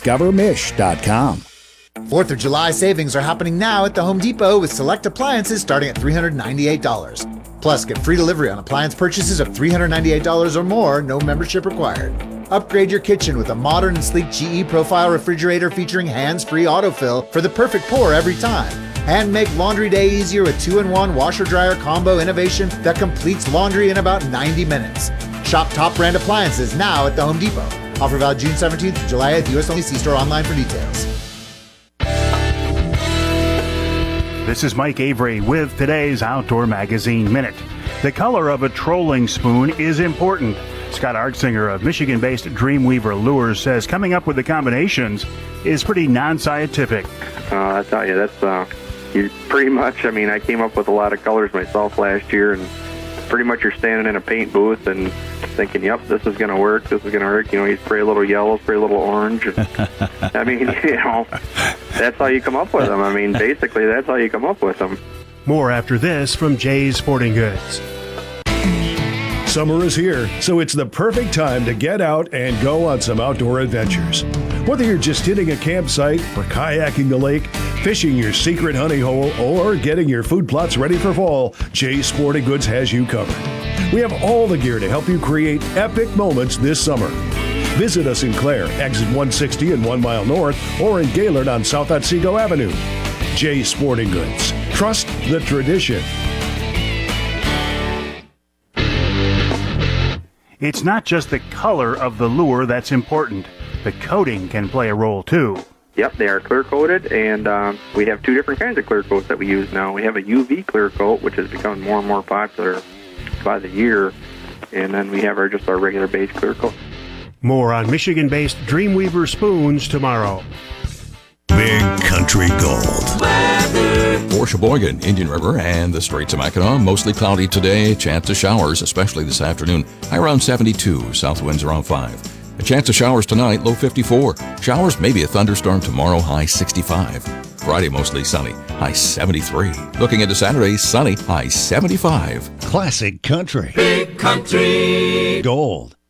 discovermish.com. 4th of July savings are happening now at the Home Depot with select appliances starting at $398. Plus, get free delivery on appliance purchases of $398 or more, no membership required. Upgrade your kitchen with a modern and sleek GE Profile refrigerator featuring hands-free autofill for the perfect pour every time. And make laundry day easier with 2-in-1 washer-dryer combo innovation that completes laundry in about 90 minutes. Shop top brand appliances now at the Home Depot. Offer valid June 17th to July 8th. U.S. only. See store online for details. This is Mike Avery with today's Outdoor Magazine Minute. The color of a trolling spoon is important. Scott Arksinger of Michigan-based Dreamweaver Lures says coming up with the combinations is pretty non-scientific. I tell you, that's you pretty much, I came up with a lot of colors myself last year, and pretty much you're standing in a paint booth and thinking, yep, this is going to work, this is going to work. You spray a little yellow, spray a little orange. And, that's how you come up with them. Basically, that's how you come up with them. More after this from Jay's Sporting Goods. Summer is here, so it's the perfect time to get out and go on some outdoor adventures. Whether you're just hitting a campsite or kayaking the lake, fishing your secret honey hole, or getting your food plots ready for fall, Jay's Sporting Goods has you covered. We have all the gear to help you create epic moments this summer. Visit us in Clare, exit 160 and 1 mile north, or in Gaylord on South Otsego Avenue. Jay's Sporting Goods. Trust the tradition. It's not just the color of the lure that's important. The coating can play a role too. Yep, they are clear coated, and we have two different kinds of clear coats that we use now. We have a UV clear coat, which has become more and more popular by the year, and then we have our regular base clear coat. More on Michigan-based Dreamweaver spoons tomorrow. Big Country Gold. Weather. For Sheboygan, Indian River, and the Straits of Mackinac, mostly cloudy today. Chance of showers, especially this afternoon. High around 72, south winds around 5. A chance of showers tonight, low 54. Showers, maybe a thunderstorm tomorrow, high 65. Friday, mostly sunny, high 73. Looking into Saturday, sunny, high 75. Classic Country. Big Country Gold.